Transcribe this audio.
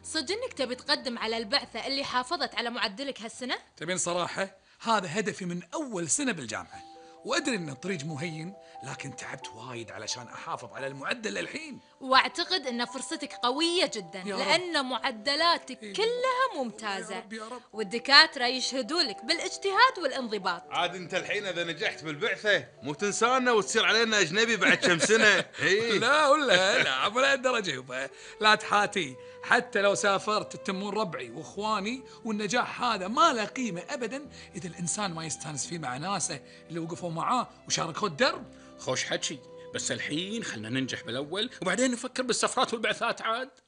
صدق انك تبي تقدم على البعثة اللي حافظت على معدلك هالسنة؟ تبين صراحة؟ هذا هدفي من أول سنة بالجامعة، وأدري أن الطريق مو هين، لكن تعبت وايد علشان أحافظ على المعدل الحين. واعتقد ان فرصتك قوية جدا يا رب. لان معدلاتك إيه. كلها يا ممتازة، رب يا رب. والدكاترة يشهدوا لك بالاجتهاد والانضباط. عاد انت الحين اذا نجحت بالبعثه مو تنسانا وتصير علينا اجنبي بعد كم سنه. اي لا ولا لا، ابو لا الدرجة يبا، لا تحاتي. حتى لو سافرت تتمون ربعي واخواني، والنجاح هذا ما له قيمة ابدا اذا الانسان ما يستانس فيه مع ناسه اللي وقفوا معاه وشاركوا الدرب. خوش حكي، بس الحين خلنا ننجح بالاول وبعدين نفكر بالسفرات والبعثات عاد.